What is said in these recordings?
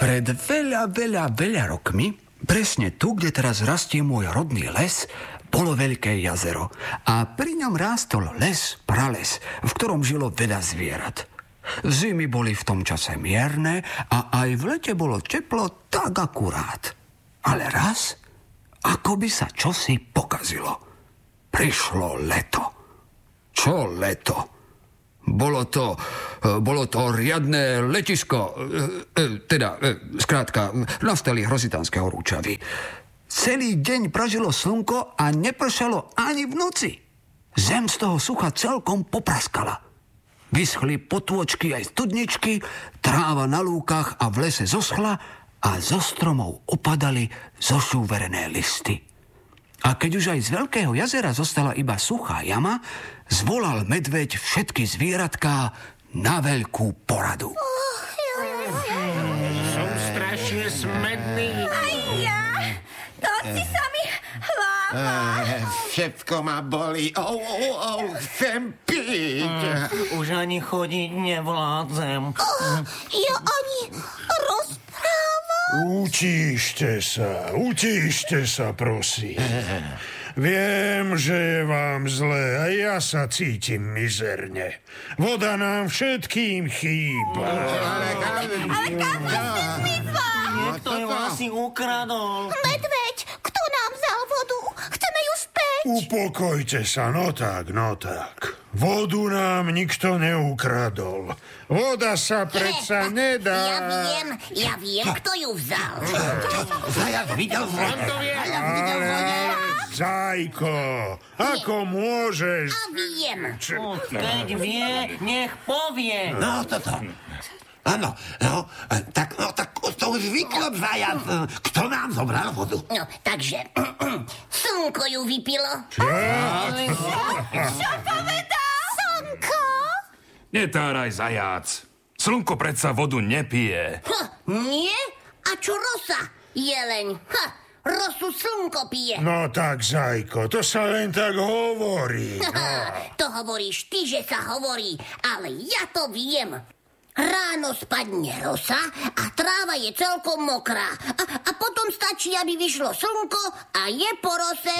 Pred veľa rokmi, presne tu, kde teraz rastie môj rodný les, bolo veľké jazero a pri ňom rástol les, prales, v ktorom žilo veľa zvierat. Zimy boli v tom čase mierne a aj v lete bolo teplo tak akurát. Ale raz, ako by sa čosi pokazilo. Prišlo leto. Čo leto? Bolo to riadne letisko, skrátka, nastali hrozitánske horúčavy. Celý deň pražilo slnko a nepršalo ani v noci. Zem z toho sucha celkom popraskala. Vyschli potôčky aj studničky, tráva na lúkach a v lese zoschla a zo stromov opadali zošúverené listy. A keď už aj z veľkého jazera zostala iba suchá jama, zvolal medveď všetky zvieratká na veľkú poradu. Som strašne smedný. Aj ja. Noci sa mi hlava. Všetko ma boli. Chcem piť. Už ani chodiť nevládzem. Ja ani rozprávam. Utíšte sa, prosím. Viem, že je vám zle a ja sa cítim mizerne. Voda nám všetkým chýba. Ale kam ste zmizla? Niekto ju asi ukradol. Medveď, kto nám vzal vodu? Chceme ju späť. Upokojte sa, no tak. Vodu nám nikto neukradol. Voda sa predsa nedá. Ja viem, kto ju vzal. Zajac videl vodu. Zajko, ako môžeš? A viem. Keď vie, nech povie. No, toto. Áno, tak to už vyklop, zajac. Kto nám zobral vodu? No, takže slnko ju vypilo. Čo? Čo povedal? Slnko? Netáraj, zajac. Slnko predsa vodu nepije. Nie? A čo rosa? Jeleň. Rosu slnko pije. No tak, Zajko, to sa len tak hovorí. To hovoríš ty, že sa hovorí, ale ja to viem. Ráno spadne rosa a tráva je celkom mokrá. A potom stačí, aby vyšlo slnko a je po rose.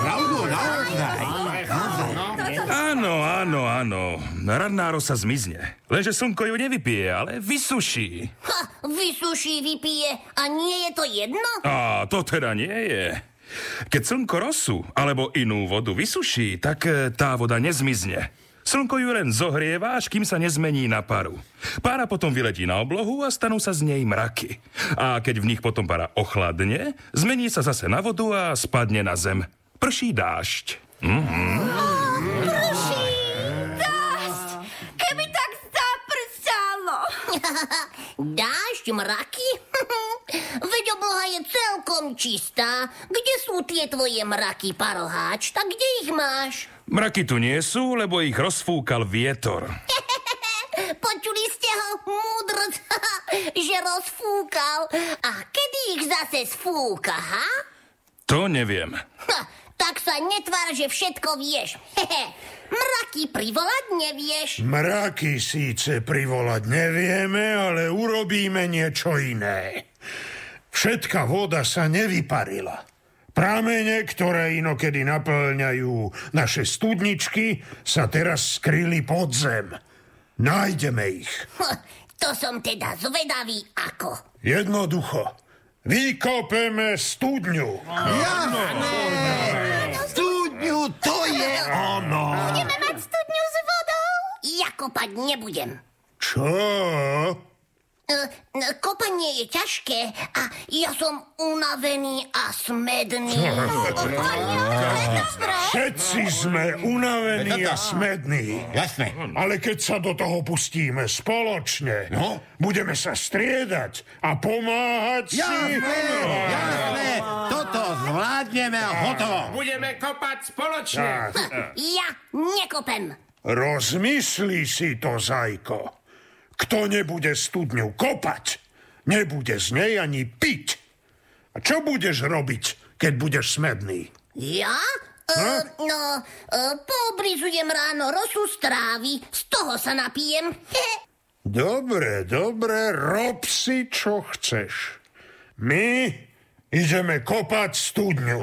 Áno. Radná rosa zmizne. Lenže slnko ju nevypije, ale vysuší. Vysuší, vypije a nie je to jedno? A to teda nie je. Keď slnko rosu alebo inú vodu vysuší, tak tá voda nezmizne. Slnko ju len zohrieva, až kým sa nezmení na paru. Pára potom vyletí na oblohu a stanú sa z nej mraky. A keď v nich potom para ochladne, zmení sa zase na vodu a spadne na zem. Prší dážď. Prší dážď! Keby tak zapršalo. Dážď, mraky? Veď obloha je celkom čistá. Kde sú tie tvoje mraky, paroháč? Tak kde ich máš? Mraky tu nie sú, lebo ich rozfúkal vietor. Počuli ste ho, múdrc, že rozfúkal. A kedy ich zase sfúka, ha? To neviem. Tak sa netvár, že všetko vieš. Mraky privolať nevieš. Mraky síce privolať nevieme, ale urobíme niečo iné. Všetká voda sa nevyparila. Pramene, ktoré inokedy naplňajú naše studničky, sa teraz skryli pod zem. Nájdeme ich. To som teda zvedavý ako. Jednoducho. Vykopeme studňu. Studňu, to je ono. Budeme mať studňu s vodou? Ja kopať nebudem. Čo? Kopanie je ťažké a ja som unavený a smedný. Všetci sme unavení a smední. Jasné. Ale keď sa do toho pustíme spoločne, budeme sa striedať a pomáhať si. Jasné. Toto zvládneme a hotovo. Budeme kopať spoločne. Ja nekopem. Rozmyslí si to, Zajko. Kto nebude studňu kopať, nebude z nej ani piť. A čo budeš robiť, keď budeš smedný? Ja? Poobrizujem ráno rosu z trávy, z toho sa napijem. Dobre, rob si, čo chceš. My ideme kopať studňu.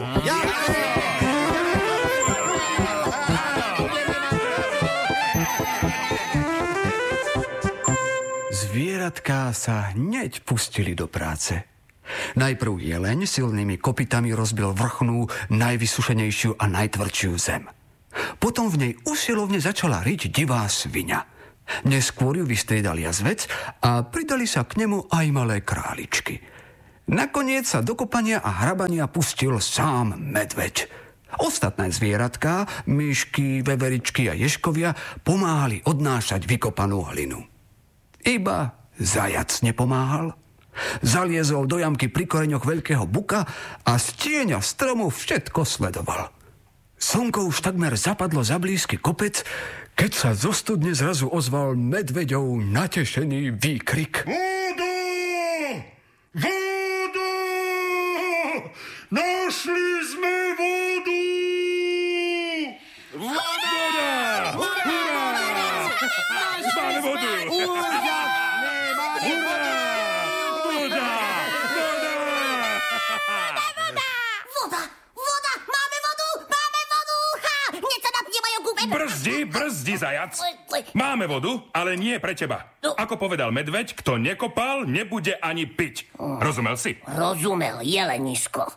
Zvieratká sa hneď pustili do práce. Najprv jeleň silnými kopytami rozbil vrchnú, najvysušenejšiu a najtvrdšiu zem. Potom v nej usilovne začala riť divá sviňa. Neskôr ju vystriedal jazvec a pridali sa k nemu aj malé králičky. Nakoniec sa do kopania a hrabania pustil sám medveď. Ostatné zvieratká, myšky, veveričky a ježkovia pomáhali odnášať vykopanú hlinu. Iba zajac nepomáhal. Zaliezol do jamky pri koreňoch veľkého buka a z tieňa stromu všetko sledoval. Slnko už takmer zapadlo za blízky kopec, keď sa zo studne zrazu ozval medveďov natešený výkrik. Vodu! Vodu! Našli sme vodu! Voda! Hurá! Máme vodu! Hurá! Brzdi, zajac. Máme vodu, ale nie pre teba. Ako povedal medveď, kto nekopal, nebude ani piť. Rozumel si? Rozumel, jelenisko.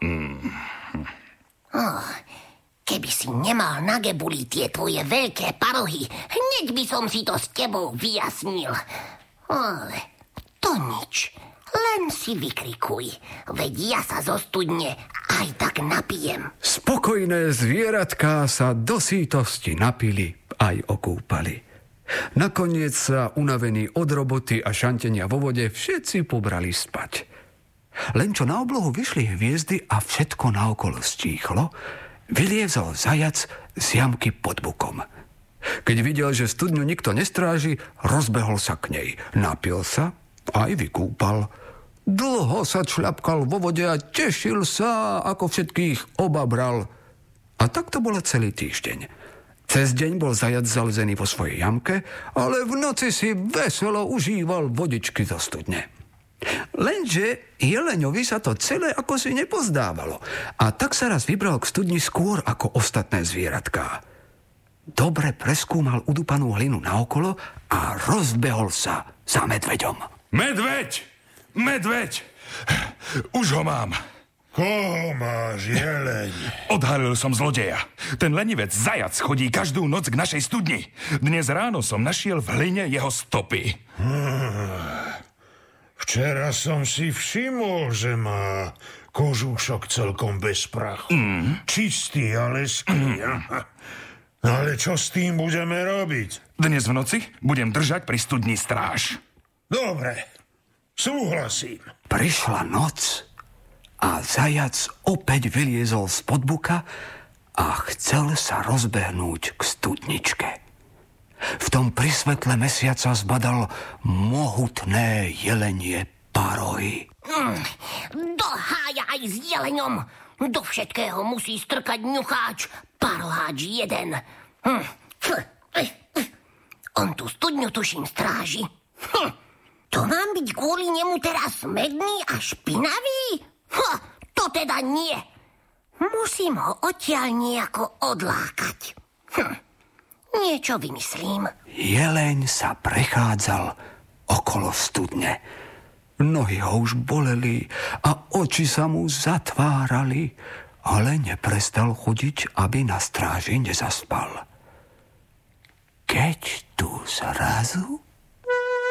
Keby si nemal na gebuli tie tvoje veľké parohy, hneď by som si to s tebou vyjasnil. Ale to nič. Len si vykrikuj, veď ja sa zo studne aj tak napijem. Spokojné zvieratká sa do sítosti napili aj okúpali. Nakoniec sa, unavení od roboty a šantenia vo vode, všetci pobrali spať. Len čo na oblohu vyšli hviezdy a všetko naokolo stíchlo, vyliezol zajac z jamky pod bukom. Keď videl, že studňu nikto nestráži, rozbehol sa k nej. Napil sa aj vykúpal. Dlho sa čľapkal vo vode a tešil sa, ako všetkých obabral. A tak to bolo celý týždeň. Cez deň bol zajac zalezený vo svojej jamke, ale v noci si veselo užíval vodičky zo studne. Lenže jeleňovi sa to celé ako si nepozdávalo a tak sa raz vybral k studni skôr ako ostatné zvieratká. Dobre preskúmal udupanú hlinu naokolo a rozbehol sa za medveďom. Medveď! Už ho mám. Koho máš, jeleň? Odhalil som zlodeja. Ten lenivec zajac chodí každú noc k našej studni. Dnes ráno som našiel v hline jeho stopy. Včera som si všimol, že má kožúšok celkom bez prachu. Čistý a leský. Ale čo s tým budeme robiť? Dnes v noci budem držať pri studni stráž. Dobre, súhlasím. Prišla noc a zajac opäť vyliezol spod buka a chcel sa rozbehnúť k studničke. V tom pri svetle mesiaca zbadal mohutné jelenie parohy. Do hája aj s jeleňom. Do všetkého musí strkať ňucháč, paroháč jeden. On tu studňu, tuším, stráži. To mám byť kvôli nemu teraz smedný a špinavý? To teda nie. Musím ho odtiaľ nejako odlákať. Niečo vymyslím. Jeleň sa prechádzal okolo studne. Nohy ho už boleli a oči sa mu zatvárali, ale neprestal chodiť, aby na stráži nezaspal. Keď tu zrazu